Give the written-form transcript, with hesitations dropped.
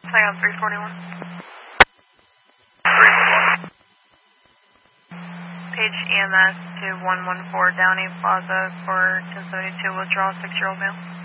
Saigon 341. Page EMS to 114 Downey Plaza for 1072 withdrawal 6-year-old male.